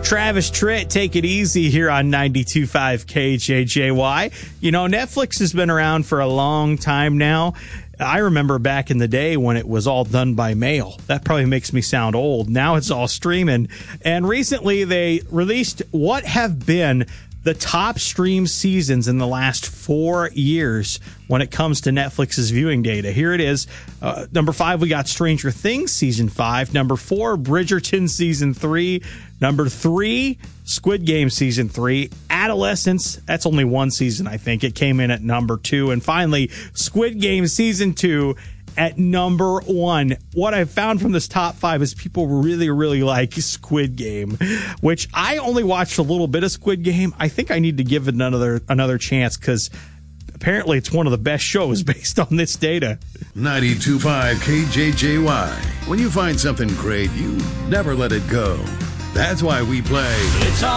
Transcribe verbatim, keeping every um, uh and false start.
Travis Tritt, take it easy here on ninety-two point five K J J Y. You know, Netflix has been around for a long time now. I remember back in the day when it was all done by mail. That probably makes me sound old. Now it's all streaming. And recently they released what have been the top stream seasons in the last four years when it comes to Netflix's viewing data. Here it is. Uh, number five, we got Stranger Things Season five. Number four, Bridgerton Season three. Number three, Squid Game Season three. Adolescence, that's only one season, I think. It came in at number two. And finally, Squid Game Season two at number one. What I've found from this top five is people really, really like Squid Game, which I only watched a little bit of Squid Game. I think I need to give it another another chance because apparently it's one of the best shows based on this data. ninety-two point five K J J Y. When you find something great, you never let it go. That's why we play. It's all